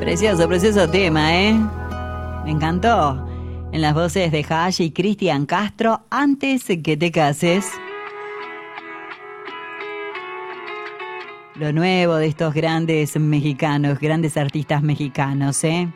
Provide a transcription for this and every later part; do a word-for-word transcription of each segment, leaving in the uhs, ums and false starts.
Precioso, precioso tema, ¿eh? Me encantó. En las voces de Hash y Cristian Castro, Antes que te cases. Lo nuevo de estos grandes mexicanos, grandes artistas mexicanos, ¿eh?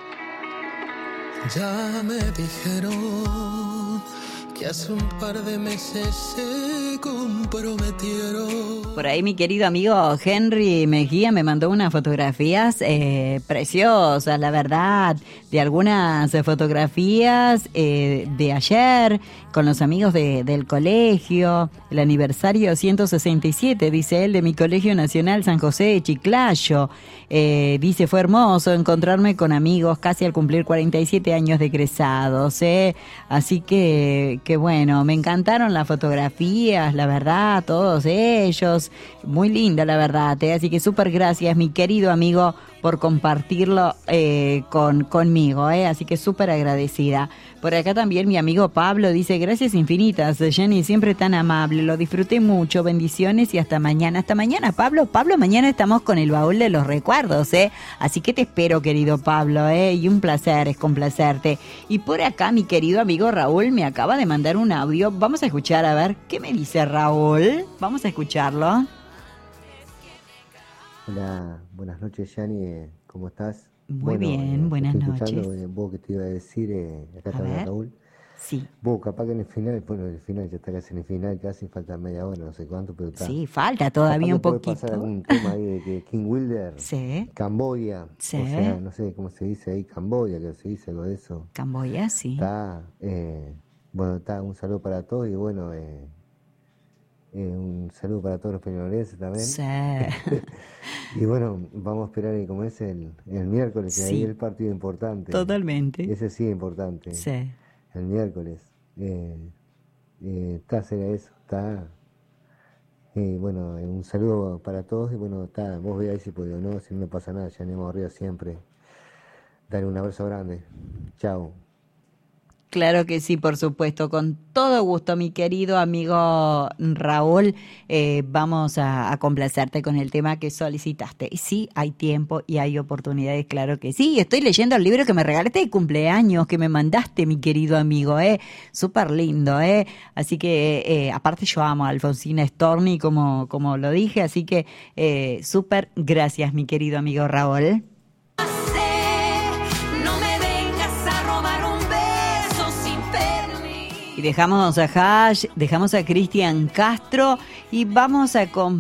Ya me dijeron que hace un par de meses se comprometieron. Por ahí mi querido amigo Henry Mejía me mandó unas fotografías eh, preciosas, la verdad, de algunas fotografías eh, de ayer con los amigos de, del colegio, el aniversario ciento sesenta y siete, dice él, de mi Colegio Nacional San José de Chiclayo. Eh, dice, fue hermoso encontrarme con amigos casi al cumplir cuarenta y siete años de egresados, ¿eh? Así que, que bueno, me encantaron las fotografías, la verdad, todos ellos, muy linda la verdad, ¿eh? Así que súper gracias mi querido amigo por compartirlo eh, con, conmigo, ¿eh? Así que súper agradecida. Por acá también mi amigo Pablo dice, gracias infinitas, Jenny, siempre tan amable, lo disfruté mucho, bendiciones y hasta mañana. Hasta mañana, Pablo. Pablo, mañana estamos con el baúl de los recuerdos, ¿eh? Así que te espero, querido Pablo, ¿eh? Y un placer, es complacerte. Y por acá mi querido amigo Raúl me acaba de mandar un audio. Vamos a escuchar, a ver, ¿qué me dice Raúl? Vamos a escucharlo. Hola, buenas noches, Yani, ¿cómo estás? Muy bueno, bien, eh, buenas estoy noches. escuchando, eh, vos que te iba a decir, eh, acá A está ver. Raúl. Sí. Vos, capaz que en el final, bueno, el final ya está casi en el final, casi falta media hora, no sé cuánto, pero está. Sí, falta todavía Capaz un que puede poquito. pasar algún tema ahí de que King Wilder, Sí. Camboya, Sí. o sea, no sé cómo se dice ahí, Camboya, que se dice algo de eso. Camboya, sí. Está, eh, bueno, está, un saludo para todos y bueno, eh, eh, un saludo para todos los peñolenses también. Sí. Y bueno, vamos a esperar, eh, como es el, el miércoles, que Sí. ahí el partido importante. Totalmente. Ese sí es importante. Sí. El miércoles. Eh, eh, está, será eso, está. Eh, bueno, eh, un saludo para todos y bueno, está, vos veáis si puedo, no, si no pasa nada, ya hemos arriba siempre. Dale un abrazo grande. Chao. Claro que sí, por supuesto, con todo gusto, mi querido amigo Raúl. Eh, vamos a, a complacerte con el tema que solicitaste. Y sí, hay tiempo y hay oportunidades, claro que sí. Estoy leyendo el libro que me regalaste de cumpleaños, que me mandaste, mi querido amigo, ¿eh? Súper lindo, ¿eh? Así que, eh, aparte yo amo a Alfonsina Storni, como, como lo dije, así que eh, súper gracias, mi querido amigo Raúl. Y dejamos a Hash, dejamos a Cristian Castro y vamos a compartir.